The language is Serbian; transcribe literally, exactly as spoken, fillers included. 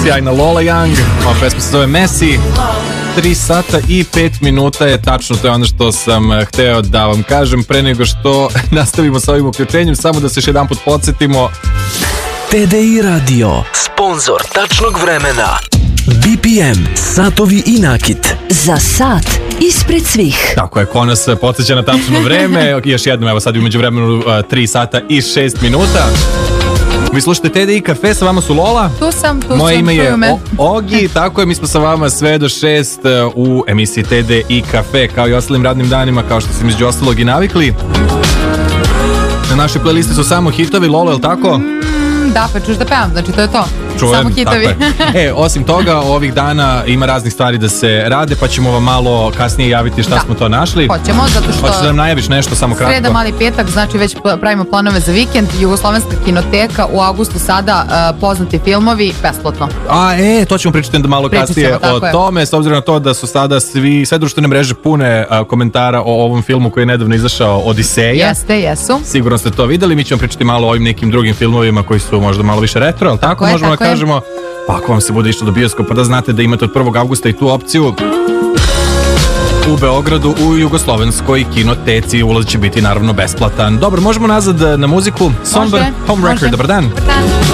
Sjajna Lola Young, ova pesma se zove Messi. Tri sata i pet minuta je tačno, to je ono što sam hteo da vam kažem pre nego što nastavimo sa ovim uključenjem. Samo da se još jedan put podsjetimo. T D I Radio, sponzor tačnog vremena. B P M, satovi i nakit. Za sat ispred svih. Tako je, ko nas podsjeća na tačno vreme. Još jednom, evo sad umeđu vremenu tri sata i šest minuta. Vi slušate T D I Kafe, sa vama su Lola. Tu sam, tu Moje sam. ime je o- Ogi, tako je, mi smo sa vama sve do šest u emisiji T D I Kafe, kao i ostalim radnim danima, kao što ste među ostalog i navikli. Na našoj playlisti su samo hitovi, Lola, je li tako? Mm, da, pa čuš da pevam, znači to je to. Čujem, samo hitovi. E, osim toga, ovih dana ima raznih stvari da se rade, pa ćemo vam malo kasnije javiti šta Da. smo to našli. Hoćemo, zato što... Hoćeš da nam najaviš nešto, samo kratko? Sreda, mali petak, znači već pravimo planove za vikend. Jugoslovenska kinoteka, u avgustu sada uh, poznati filmovi, besplatno. A, e, to ćemo pričati onda malo Pričat kasnije ćemo, tako o je. tome, s obzirom na to da su sada svi, sve društvene mreže pune a, komentara o ovom filmu koji je nedavno izašao, Odiseja. Jeste, jesu. Sigurno ste to videli, mi ćemo pričati malo o ovim nekim drugim filmovima koji su možda malo više retro, ali tako, Tako je, možemo tako da je. kažemo. Pa ako vam se bude išlo do bioskopa, da znate da imate od prvog avgusta i tu opciju. U Beogradu, u Jugoslovenskoj kinoteci, ulaz će biti naravno besplatan. Dobro, možemo nazad na muziku. Somber, Home Record, može. dobar dan. Dobar dan.